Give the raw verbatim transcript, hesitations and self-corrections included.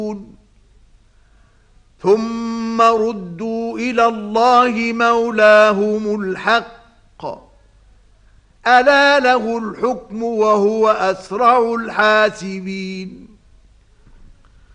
ثم ردوا إلى الله مولاهم الحق ألا له الحكم وهو أسرع الحاسبين.